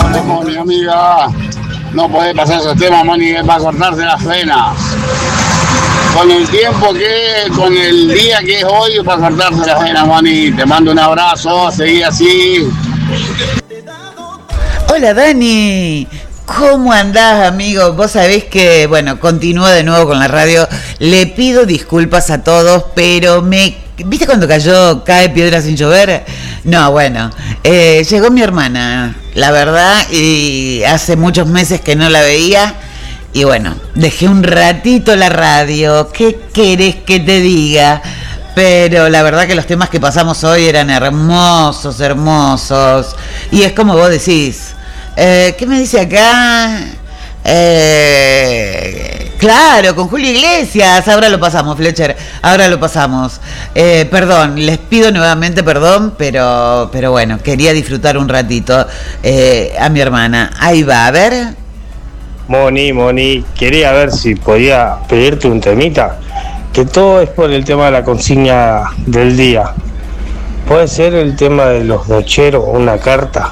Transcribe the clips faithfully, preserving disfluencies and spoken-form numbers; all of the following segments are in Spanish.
Moni, amiga, no podés pasar esos temas, Moni, es para cortarse las venas. Con el tiempo que, con el día que es hoy, es para cortarse las venas, Moni. Te mando un abrazo, seguí así. Hola, Dani. ¿Cómo andás, amigo? Vos sabés que, bueno, continúo de nuevo con la radio. Le pido disculpas a todos, pero me... ¿Viste cuando cayó, cae piedra sin llover? No, bueno, eh, llegó mi hermana, la verdad, y hace muchos meses que no la veía. Y bueno, dejé un ratito la radio. ¿Qué querés que te diga? Pero la verdad que los temas que pasamos hoy eran hermosos, hermosos. Y es como vos decís... Eh, ¿Qué me dice acá? Eh, claro, con Julio Iglesias. Ahora lo pasamos, Fletcher. Ahora lo pasamos. Eh, perdón, les pido nuevamente perdón, pero, pero bueno, quería disfrutar un ratito eh, a mi hermana. Ahí va, a ver. Moni, Moni, quería ver si podía pedirte un temita. Que todo es por el tema de la consigna del día. Puede ser el tema de los nocheros, una carta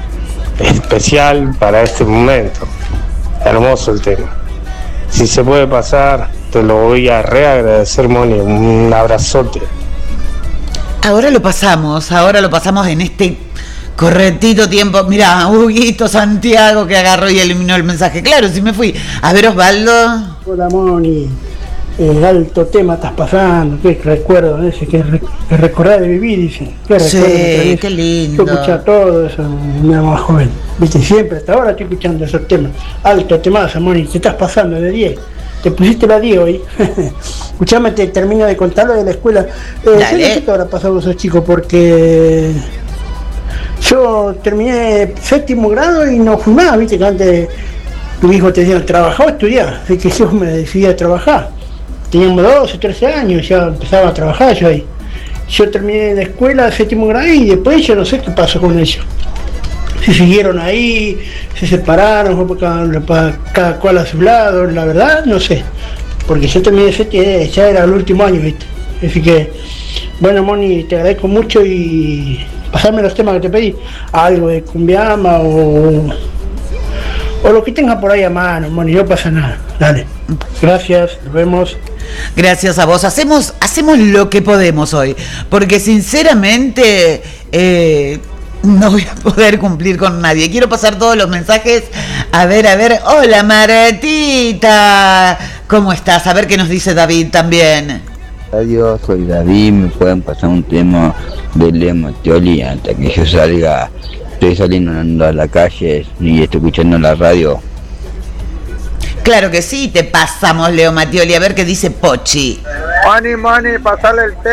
especial para este momento. Hermoso el tema. Si se puede pasar, te lo voy a reagradecer, Moni. Un abrazote. Ahora lo pasamos, ahora lo pasamos en este correctito tiempo. Mirá, Huguito Santiago que agarró y eliminó el mensaje. Claro, si me fui. A ver, Osvaldo. Hola, Moni. El alto tema estás pasando, qué recuerdo ese, que, re, que recordar de vivir, dice. Qué sí, qué lindo. Yo escuchaba todo eso, una más joven. Viste, siempre, hasta ahora estoy escuchando esos temas. Alto temazo, Moni, te estás pasando de diez. Te pusiste la diez hoy. Escuchame, te termino de contar lo de la escuela. Eh, ¿Qué te habrá pasado a esos chicos? Porque yo terminé séptimo grado y no fui más, viste, que antes tu hijo te decía, ¿trabajar o estudiar? Así que yo me decidí a trabajar. Teníamos doce, trece años, ya empezaba a trabajar yo ahí. Yo terminé la escuela de séptimo grado y después yo no sé qué pasó con ellos. Se siguieron ahí, se separaron, fue cada, cada cual a su lado, la verdad no sé. Porque yo terminé séptimo, ya era el último año, ¿viste? Así que, bueno, Moni, te agradezco mucho y pasarme los temas que te pedí. Algo de cumbiama o, o lo que tengas por ahí a mano, Moni, no pasa nada. Dale. Gracias, nos vemos. Gracias a vos. Hacemos, hacemos lo que podemos hoy, porque sinceramente eh, no voy a poder cumplir con nadie. Quiero pasar todos los mensajes. A ver, a ver. Hola, Martita. ¿Cómo estás? A ver qué nos dice David también. Adiós, soy David. Me pueden pasar un tema de Leo Mattioli hasta que yo salga. Estoy saliendo a la calle y estoy escuchando la radio. Claro que sí, te pasamos, Leo Mattioli, a ver qué dice Pochi. Moni, Moni, pasarle el tema.